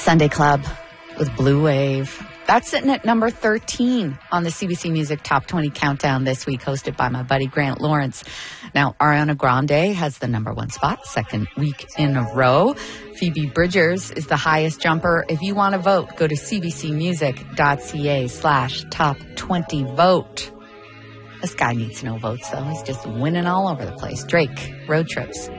Sunday Club with Blue Wave. That's sitting at number 13 on the CBC Music Top 20 Countdown this week, hosted by my buddy Grant Lawrence. Now, Ariana Grande has the number one spot, second week in a row. Phoebe Bridgers is the highest jumper. If you want to vote, go to cbcmusic.ca/top20vote. This guy needs no votes, though. He's just winning all over the place. Drake, Road Trips.